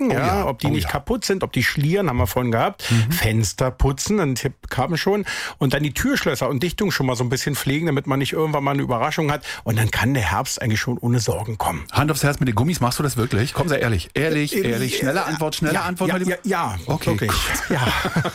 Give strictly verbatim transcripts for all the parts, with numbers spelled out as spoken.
checken, Oh ja, ja, ob die oh nicht ja. kaputt sind, ob die schlieren, haben wir vorhin gehabt. Mhm. Fenster putzen, ein Tipp kam schon. Und dann die Türschlösser und Dichtung schon mal so ein bisschen pflegen, damit man nicht irgendwann mal eine Überraschung hat. Und dann kann der Herbst eigentlich schon ohne Sorgen kommen. Hand aufs Herz, mit den Gummis machst du das wirklich? Komm, sei ehrlich. Ehrlich, Äh, ehrlich. äh, Schnelle Antwort, schnelle ja, Antwort, ja, mein Lieber. ja, ja, Okay, wirklich. Ja.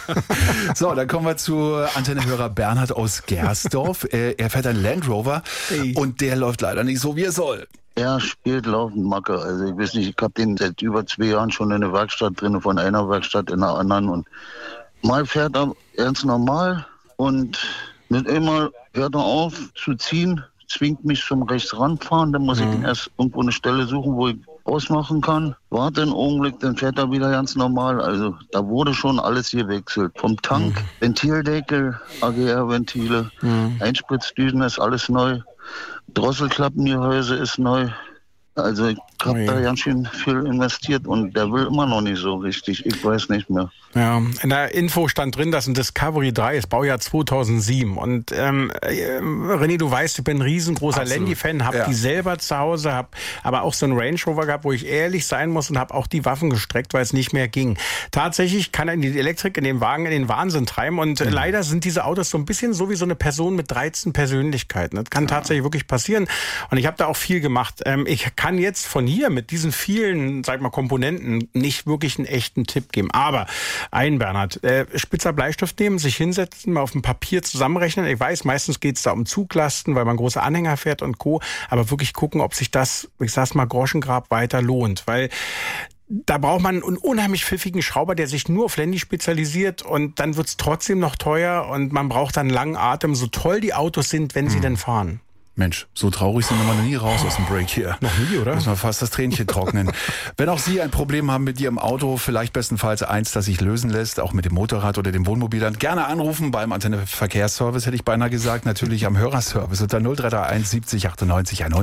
So, dann kommen wir zu Antennehörer Bernhard aus Gersdorf. er, er fährt einen Land Rover Hey. und der läuft leider nicht so, wie er soll. Er spielt laufend Macke. Also ich weiß nicht, ich habe den seit über zwei Jahren schon in der Werkstatt drin, von einer Werkstatt in der anderen. Und mal fährt er ganz normal und mit einmal hört er auf zu ziehen, zwingt mich zum Rechtsranfahren. Dann muss ich ihn erst irgendwo eine Stelle suchen, wo ich ausmachen kann. Warte einen Augenblick, dann fährt er wieder ganz normal. Also da wurde schon alles gewechselt. Vom Tank, mhm. Ventildeckel, A G R-Ventile, mhm. Einspritzdüsen ist alles neu. Drosselklappengehäuse ist neu. Also ich habe Oh da je. ganz schön viel investiert und der will immer noch nicht so richtig. Ich weiß nicht mehr. Ja, in der Info stand drin, dass ein Discovery drei ist, Baujahr zweitausendsieben. Und ähm, äh, René, du weißt, ich bin ein riesengroßer Absolut. Landy-Fan, habe Ja. die selber zu Hause, habe aber auch so einen Range Rover gehabt, wo ich ehrlich sein muss und habe auch die Waffen gestreckt, weil es nicht mehr ging. Tatsächlich kann er in die Elektrik in den Wagen in den Wahnsinn treiben und mhm. leider sind diese Autos so ein bisschen so wie so eine Person mit dreizehn Persönlichkeiten. Das kann ja. tatsächlich wirklich passieren und ich habe da auch viel gemacht. Ähm, ich kann jetzt von hier mit diesen vielen, sag mal, Komponenten nicht wirklich einen echten Tipp geben, aber ein Bernhard, äh, spitzer Bleistift nehmen, sich hinsetzen, mal auf dem Papier zusammenrechnen. Ich weiß, meistens geht es da um Zuglasten, weil man große Anhänger fährt und Co. Aber wirklich gucken, ob sich das, ich sag's mal, Groschengrab weiter lohnt. Weil da braucht man einen unheimlich pfiffigen Schrauber, der sich nur auf Landy spezialisiert und dann wird's trotzdem noch teuer und man braucht dann langen Atem, so toll die Autos sind, wenn sie hm. denn fahren. Mensch, so traurig sind wir noch nie raus aus dem Break hier. Noch nie, oder? Müssen wir fast das Tränchen trocknen. Wenn auch Sie ein Problem haben mit Ihrem Auto, vielleicht bestenfalls eins, das sich lösen lässt, auch mit dem Motorrad oder dem Wohnmobil, dann gerne anrufen beim Antenne Verkehrsservice, hätte ich beinahe gesagt, natürlich am Hörerservice unter null drei drei eins siebzig achtundneunzig hundert.